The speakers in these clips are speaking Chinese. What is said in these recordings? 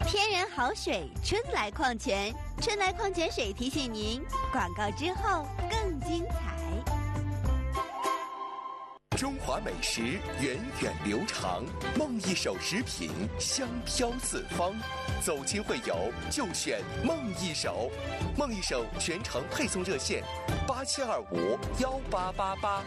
天然好水，春来矿泉，春来矿泉水提醒您，广告之后更精彩。 中华美食源远流长，梦一手食品香飘四方。走亲会友就选梦一手，梦一手全程配送热线87251888。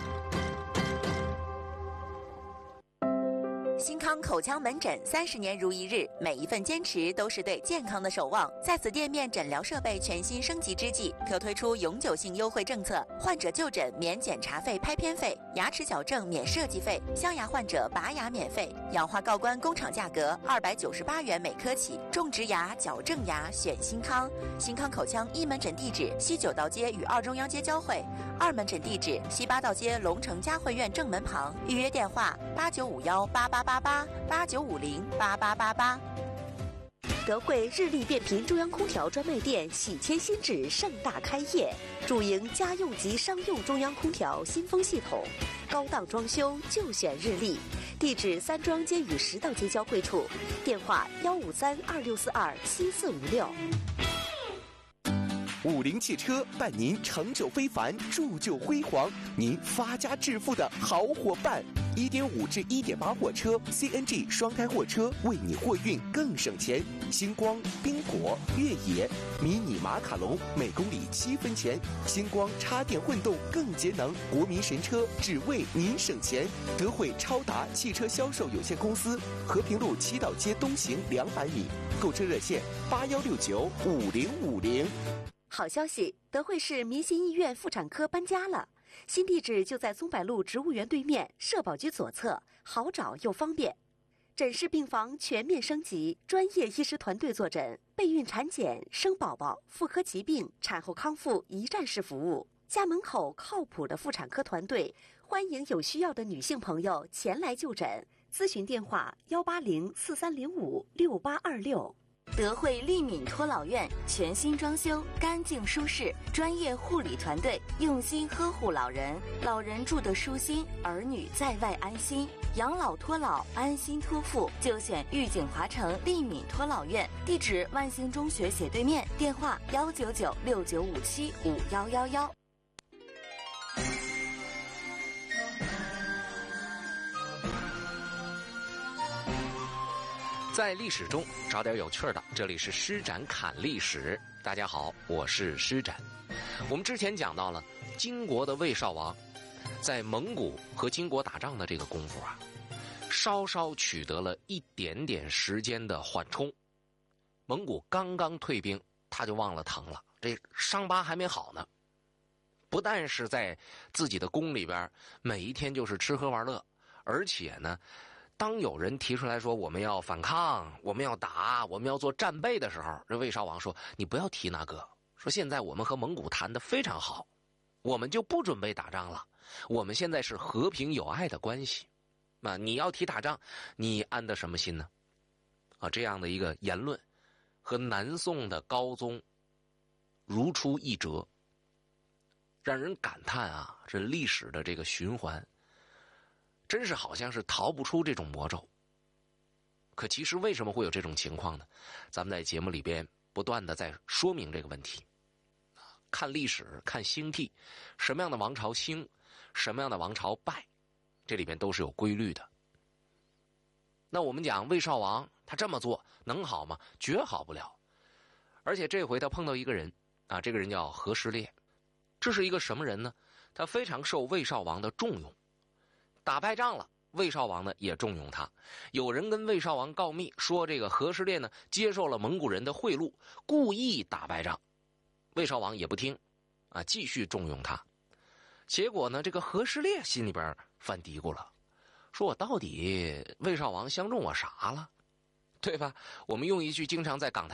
新康口腔门诊30年如一日，每一份坚持都是对健康的守望。在此店面诊疗设备全新升级之际，特推出永久性优惠政策：患者就诊免检查费、拍片费，牙齿矫正免设计费，镶牙患者拔牙免费，氧化锆冠工厂价格298元每颗起。种植牙、矫正牙选新康。新康口腔一门诊地址西9道街与2中央街交汇，2门诊地址西8道街龙城嘉汇苑正门旁。预约电话8951888889508888。 德惠日立变频中央空调专卖店喜迁新址盛大开业，主营家用及商用中央空调新风系统，高档装修就选日立。地址3庄街与10道街交汇处，电话15326427456。 50汽车伴您成就非凡，铸就辉煌，您发家致富的好伙伴。1.5至1.8货车 CNG 双胎货车，为你货运更省钱。星光、冰果、越野、迷你马卡龙每公里7分钱。星光插电混动更节能，国民神车，只为您省钱。德惠超达汽车销售有限公司，和平路7道街东行200米。购车热线81695050。 好消息，德惠市民心医院妇产科搬家了，新地址就在松柏路植物园对面，社保局左侧，好找又方便。诊室病房全面升级，专业医师团队坐诊，备孕产检、生宝宝、妇科疾病、产后康复一站式服务。家门口靠谱的妇产科团队，欢迎有需要的女性朋友前来就诊。咨询电话18043056826。 德惠利敏托老院全新装修，干净舒适，专业护理团队用心呵护老人，老人住得舒心，儿女在外安心。养老托老，安心托付，就选玉景华城利敏托老院。地址万兴中学斜对面，电话19969575111。 在历史中找点有趣的，这里是施展侃历史。大家好，我是施展。我们之前讲到了金国的魏少王在蒙古和金国打仗的这个功夫啊，稍稍取得了一点点时间的缓冲。蒙古刚刚退兵，他就忘了疼了，这伤疤还没好呢。不但是在自己的宫里边每一天就是吃喝玩乐，而且呢，当有人提出来说我们要反抗，我们要打，我们要做战备的时候，这魏少王说你不要提那个，说现在我们和蒙古谈得非常好，我们就不准备打仗了，我们现在是和平友爱的关系，你要提打仗，你安得什么心呢？这样的一个言论和南宋的高宗如出一辙，让人感叹啊，这历史的这个循环真是好像是逃不出这种魔咒。可其实为什么会有这种情况呢？咱们在节目里边不断的在说明这个问题。看历史，看兴替，什么样的王朝兴，什么样的王朝败，这里边都是有规律的。那我们讲魏少王他这么做能好吗？绝好不了。而且这回他碰到一个人啊，这个人叫和氏烈。这是一个什么人呢？他非常受魏少王的重用，打败仗了，魏少王呢也重用他。有人跟魏少王告密说，这个和氏烈呢接受了蒙古人的贿赂，故意打败仗。魏少王也不听啊，继续重用他。结果呢，这个和氏烈心里边犯嘀咕了，说我到底魏少王相中我啥了，对吧？我们用一句经常在港台